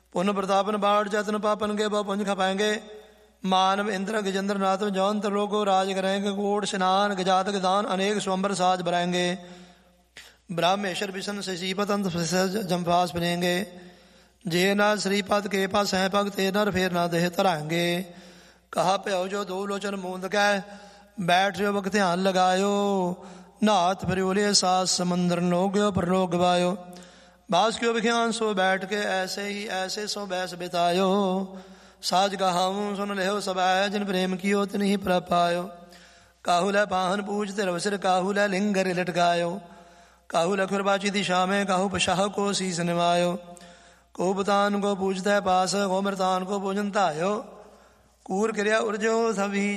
पुन प्रतापन बाढ़ जतन पापन के बहु पुंज खपाएंगे। मानव इंद्र गजेंद्र नाथ जौन त्रिलोको राज करेंगे। गोड़ स्नान गजात गदान अनेक स्वंबर साज भराएंगे। ब्राह्मेश्वर विष्णु शशिपतंत जम्फास बनेंगे। जे न श्रीपद के पास हैं पग ते नर फेर ना देह तराएंगे। कहा प्यो जो दो लोचन मूंद कै बैठ जो वक्त ध्यान लगायो। नाथ परिवलिय सास समंदर नोग्यो परलोक गवायो। बास क्यों विख्यान सो बैठ के ऐसे ही ऐसे सो बैस बितायो। साज कहाऊं सुन लेहो सब आय जिन प्रेम कियो तिन ही प्रभ पायो। काहू लै पाहन पूज तिरवसिर काहू लै लिंगर लटकायो। काहू लै खुरबाची दिशा में काहू पशाह को शीस निवायो। को बुतान को पूजता है पास को मृतान को पूजन तायो। कूर क्रिया उर्जो सभी